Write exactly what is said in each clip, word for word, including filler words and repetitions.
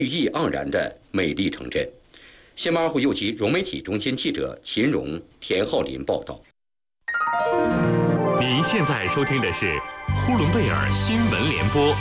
寓意盎然的美丽城镇。西马尔湖右旗融媒体中心记者秦荣、田浩林报道。 您现在收听的是呼伦贝尔新闻联播。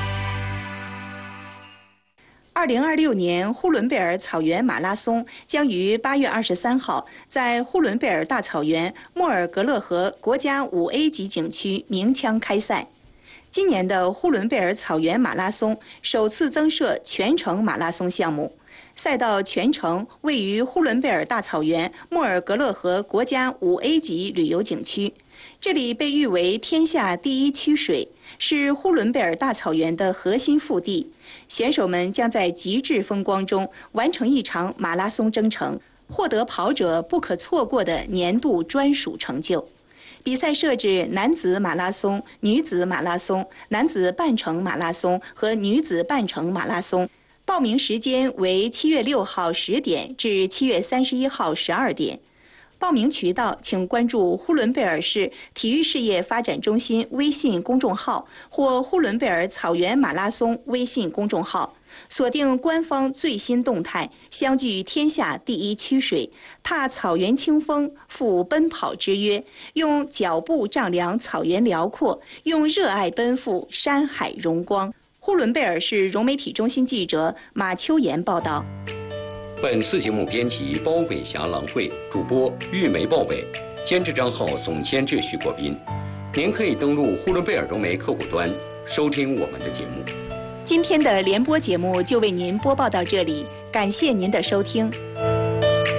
二零二六年呼伦贝尔草原马拉松将于八月二十三号在呼伦贝尔大草原莫尔格勒河国家五 A 级景区鸣枪开赛。今年的呼伦贝尔草原马拉松首次增设全程马拉松项目，赛道全程位于呼伦贝尔大草原莫尔格勒河国家五 A 级旅游景区。这里被誉为天下第一曲水，是呼伦贝尔大草原的核心腹地。选手们将在极致风光中完成一场马拉松征程，获得跑者不可错过的年度专属成就。比赛设置男子马拉松、女子马拉松、男子半程马拉松和女子半程马拉松，报名时间为七月六号十点至七月三十一号十二点。报名渠道请关注呼伦贝尔市体育事业发展中心微信公众号或呼伦贝尔草原马拉松微信公众号，锁定官方最新动态，相聚天下第一曲水，踏草原清风，赴奔跑之约，用脚步丈量草原辽阔，用热爱奔赴山海荣光。呼伦贝尔市融媒体中心记者马秋妍报道。 本次节目编辑包伟霞、郎慧，主播玉梅、鲍伟，监制张浩，总监制徐国斌。您可以登录呼伦贝尔融媒客户端收听我们的节目。 今天的联播节目就为您播报到这里，感谢您的收听。